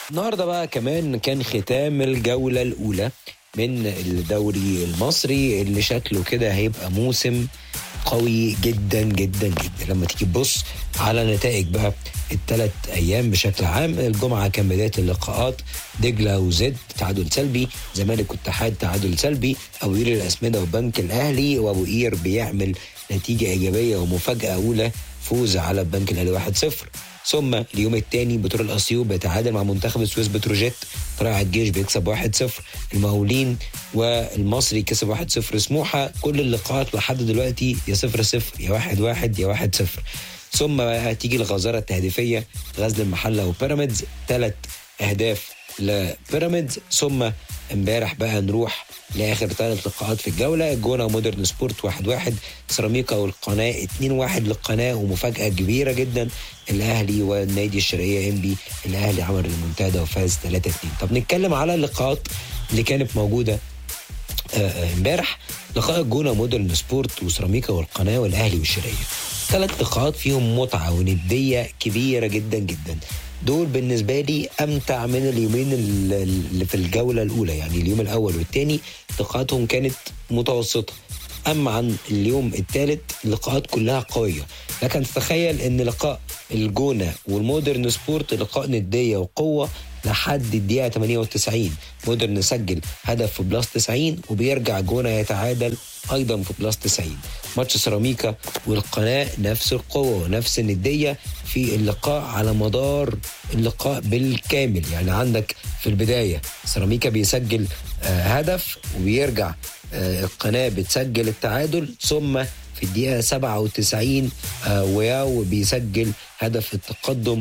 النهارده بقى كمان كان ختام الجولة الأولى من الدوري المصري اللي شكله كده هيبقى موسم قوي جدا جدا جدا. لما تيجي تبص على نتائج بقى الثلاث ايام بشكل عام، الجمعه كان بدايه اللقاءات، دجله وزد تعادل سلبي، زمالك واتحاد تعادل سلبي، ابو قير الاسمده وبنك الاهلي، وابو قير بيعمل نتيجه ايجابيه ومفاجاه اولى، فوز على البنك الاهلي 1-0. ثم اليوم الثاني بترول اسيوط بيتعادل مع منتخب السويس بتروجيت، طلائع الجيش بيكسب 1-0، المقاولين والمصري كسب 1-0 سموحه. كل اللقاءات لحد دلوقتي يا 0-0 يا 1-1 يا 1-0. ثم تيجي الغزاره التهديفيه، غزل المحله وبيراميدز 3 أهداف لبيراميدز. ثم امبارح بقى نروح لاخر 3 لقاءات في الجوله، الجونه ومودرن سبورت 1-1، سيراميكا والقناه 2-1 للقناه، ومفاجاه كبيره جدا الاهلي والنادي الشرقيه انبي، الاهلي عمل المنتدى وفاز 3-2. طب نتكلم على اللقاءات اللي كانت موجوده امبارح. لقاء الجونه ومودرن سبورت وسيراميكا والقناه والاهلي والشرقيه، 3 لقاءات فيهم متعه ونديه كبيره جدا جدا. دول بالنسبه لي امتع من اليومين اللي في الجوله الاولى، يعني اليوم الاول والثاني لقاءاتهم كانت متوسطه، اما عن اليوم الثالث اللقاءات كلها قويه. لكن تتخيل ان لقاء الجونه والمودرن سبورت لقاء نديه وقوه لحد الدقيقه 98، مودرن سجل هدف في بلس 90 وبيرجع جونه يتعادل ايضا في بلس 90. ماتش سيراميكا والقناه نفس القوه ونفس النديه في اللقاء على مدار اللقاء بالكامل. يعني عندك في البدايه سيراميكا بيسجل هدف وبيرجع القناه بتسجل التعادل، ثم في الدقيقه 97 وياو بيسجل هدف التقدم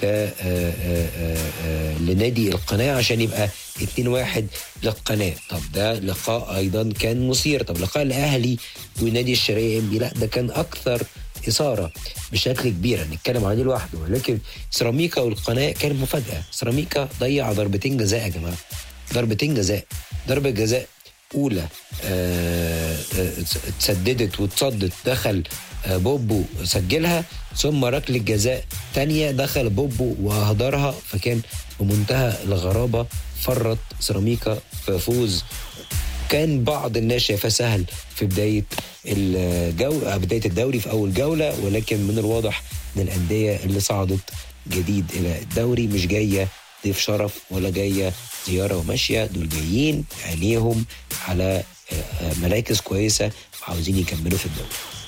لنادي القناه عشان يبقى 2-1 للقناه. طب ده لقاء ايضا كان مثير. طب لقاء الاهلي ونادي الشرقيه انبي، لا ده كان اكثر اثاره بشكل كبير، نتكلم عليه لوحده. ولكن سيراميكا والقناه كان مفاجاه. سيراميكا ضيع ضربتين جزاء يا جماعه، ضربتين جزاء. ضربه جزاء اولى اتسددت واتصدت، دخل بوبو سجلها، ثم ركله جزاء تانية دخل بوبو واهدرها، فكان بمنتهى الغرابه فرط سيراميكا في فوز كان بعض الناس شايفاه سهل في بدايه بدايه الدوري في اول جوله. ولكن من الواضح ان الانديه اللي صعدت جديد الى الدوري مش جايه ضيف شرف ولا جايه زياره وماشيه، دول جايين عينيهم على مراكز كويسه وعاوزين يكملوا في الدوري.